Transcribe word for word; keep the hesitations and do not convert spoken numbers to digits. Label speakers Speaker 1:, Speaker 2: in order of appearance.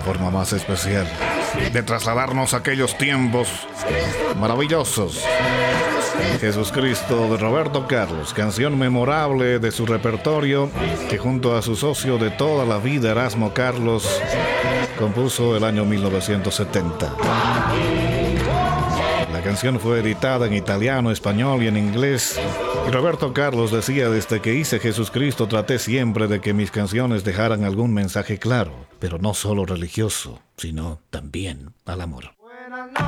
Speaker 1: forma más especial de trasladarnos a aquellos tiempos maravillosos. Jesucristo de Roberto Carlos, canción memorable de su repertorio que junto a su socio de toda la vida, Erasmo Carlos, compuso el año mil novecientos setenta. La canción fue editada en italiano, español y en inglés. Y Roberto Carlos decía: desde que hice Jesucristo traté siempre de que mis canciones dejaran algún mensaje claro, pero no solo religioso, sino también al amor.